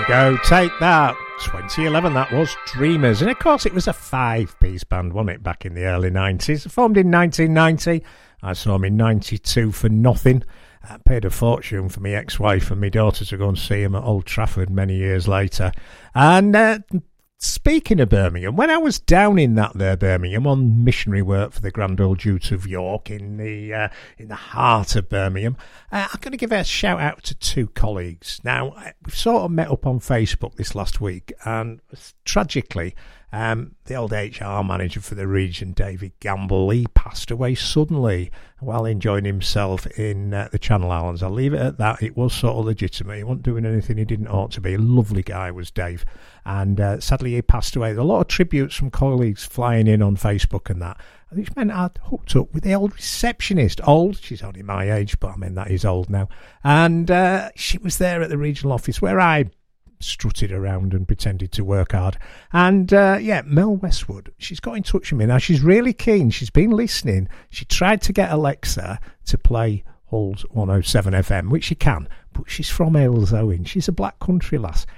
Go Take That. 2011 that was. Dreamers. And of course it was a 5-piece band, wasn't it, back in the early 90s. Formed in 1990. I saw them in 92 for nothing. I paid a fortune for my ex-wife and my daughter to go and see him at Old Trafford many years later. And speaking of Birmingham, when I was down in that there Birmingham on missionary work for the Grand Old Duke of York in the heart of Birmingham, I'm going to give a shout out to 2 colleagues. Now, we've sort of met up on Facebook this last week, and tragically, the old HR manager for the region, David Gamble, he passed away suddenly while enjoying himself in the Channel Islands. I'll leave it at that. It was sort of legitimate. He wasn't doing anything he didn't ought to be. A lovely guy was Dave. And sadly, he passed away. There were a lot of tributes from colleagues flying in on Facebook and that. Which meant I'd hooked up with the old receptionist. Old, she's only my age, but I mean, that is old now. And she was there at the regional office where I strutted around and pretended to work hard. And Mel Westwood, she's got in touch with me now. She's really keen. She's been listening. She tried to get Alexa to play Hull's 107 FM, which she can, but she's from Ayleshowen. She's a black country lass.